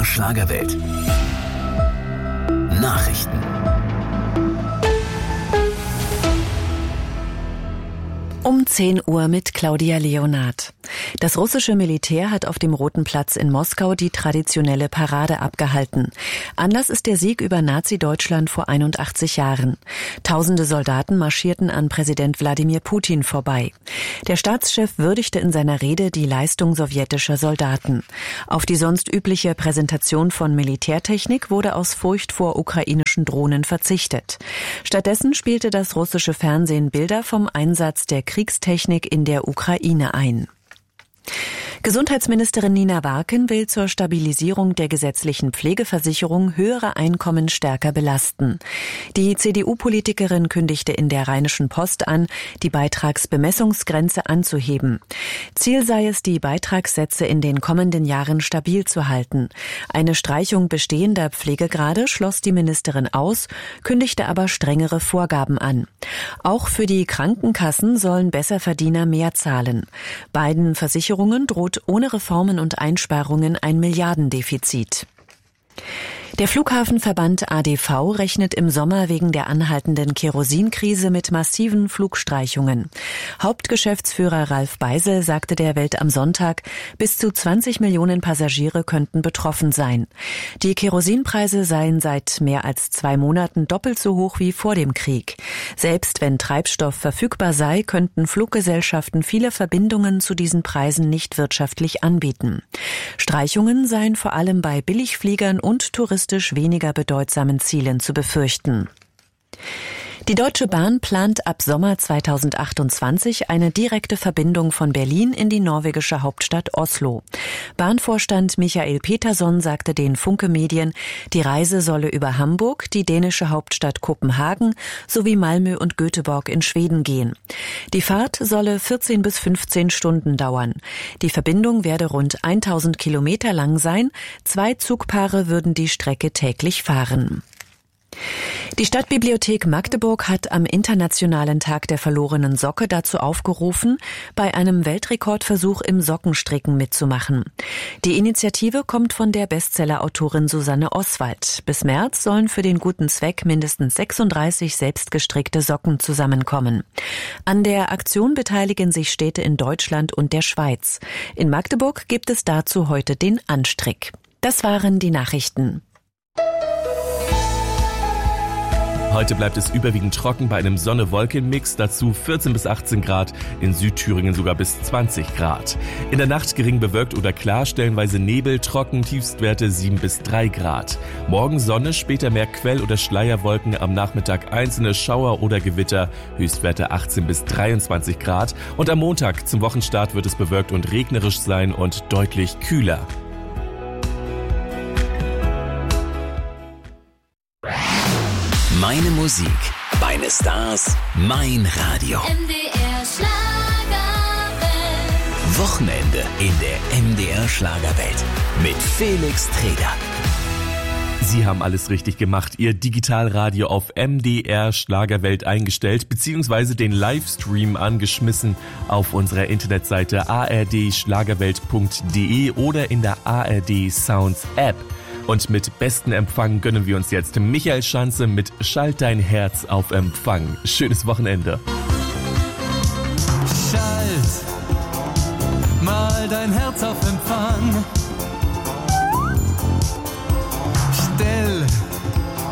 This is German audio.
MDR Schlagerwelt. Nachrichten. Um 10 Uhr mit Claudia Leonard. Das russische Militär hat auf dem Roten Platz in Moskau die traditionelle Parade abgehalten. Anlass ist der Sieg über Nazi-Deutschland vor 81 Jahren. Tausende Soldaten marschierten an Präsident Wladimir Putin vorbei. Der Staatschef würdigte in seiner Rede die Leistung sowjetischer Soldaten. Auf die sonst übliche Präsentation von Militärtechnik wurde aus Furcht vor ukrainischen Drohnen verzichtet. Stattdessen spielte das russische Fernsehen Bilder vom Einsatz der Kriegstechnik in der Ukraine ein. Gesundheitsministerin Nina Warken will zur Stabilisierung der gesetzlichen Pflegeversicherung höhere Einkommen stärker belasten. Die CDU-Politikerin kündigte in der Rheinischen Post an, die Beitragsbemessungsgrenze anzuheben. Ziel sei es, die Beitragssätze in den kommenden Jahren stabil zu halten. Eine Streichung bestehender Pflegegrade schloss die Ministerin aus, kündigte aber strengere Vorgaben an. Auch für die Krankenkassen sollen Besserverdiener mehr zahlen. Beiden Versicherungen droht ohne Reformen und Einsparungen ein Milliardendefizit. Der Flughafenverband ADV rechnet im Sommer wegen der anhaltenden Kerosinkrise mit massiven Flugstreichungen. Hauptgeschäftsführer Ralf Beisel sagte der Welt am Sonntag, bis zu 20 Millionen Passagiere könnten betroffen sein. Die Kerosinpreise seien seit mehr als 2 Monaten doppelt so hoch wie vor dem Krieg. Selbst wenn Treibstoff verfügbar sei, könnten Fluggesellschaften viele Verbindungen zu diesen Preisen nicht wirtschaftlich anbieten. Streichungen seien vor allem bei Billigfliegern und touristisch weniger bedeutsamen Zielen zu befürchten. Die Deutsche Bahn plant ab Sommer 2028 eine direkte Verbindung von Berlin in die norwegische Hauptstadt Oslo. Bahnvorstand Michael Peterson sagte den Funke Medien, die Reise solle über Hamburg, die dänische Hauptstadt Kopenhagen sowie Malmö und Göteborg in Schweden gehen. Die Fahrt solle 14 bis 15 Stunden dauern. Die Verbindung werde rund 1000 Kilometer lang sein. 2 Zugpaare würden die Strecke täglich fahren. Die Stadtbibliothek Magdeburg hat am Internationalen Tag der verlorenen Socke dazu aufgerufen, bei einem Weltrekordversuch im Sockenstricken mitzumachen. Die Initiative kommt von der Bestsellerautorin Susanne Oswald. Bis März sollen für den guten Zweck mindestens 36 selbstgestrickte Socken zusammenkommen. An der Aktion beteiligen sich Städte in Deutschland und der Schweiz. In Magdeburg gibt es dazu heute den Anstrick. Das waren die Nachrichten. Heute bleibt es überwiegend trocken bei einem Sonne-Wolken-Mix, dazu 14 bis 18 Grad, in Südthüringen sogar bis 20 Grad. In der Nacht gering bewölkt oder klar, stellenweise Nebel, trocken, Tiefstwerte 7 bis 3 Grad. Morgen Sonne, später mehr Quell- oder Schleierwolken, am Nachmittag einzelne Schauer oder Gewitter, Höchstwerte 18 bis 23 Grad. Und am Montag zum Wochenstart wird es bewölkt und regnerisch sein und deutlich kühler. Meine Musik, meine Stars, mein Radio. MDR Schlagerwelt. Wochenende in der MDR Schlagerwelt mit Felix Treder. Sie haben alles richtig gemacht, Ihr Digitalradio auf MDR Schlagerwelt eingestellt, beziehungsweise den Livestream angeschmissen auf unserer Internetseite ardschlagerwelt.de oder in der ARD Sounds App. Und mit bestem Empfang gönnen wir uns jetzt Michael Schanze mit Schalt dein Herz auf Empfang. Schönes Wochenende. Schalt mal dein Herz auf Empfang.